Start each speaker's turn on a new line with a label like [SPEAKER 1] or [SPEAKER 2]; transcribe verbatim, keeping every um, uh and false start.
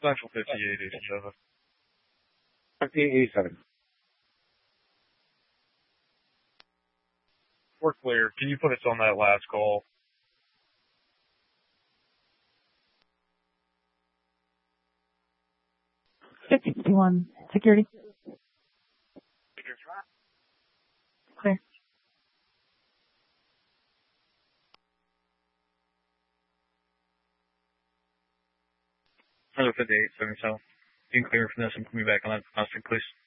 [SPEAKER 1] Central fifty-eight eighty-seven.
[SPEAKER 2] fifty-eight eighty-seven.
[SPEAKER 1] We're clear. Can you put us on that last call?
[SPEAKER 3] fifty-one. Security. Clear.
[SPEAKER 1] Central fifty-eight seventy-seven. You can clear from this and put me back on that constant, please.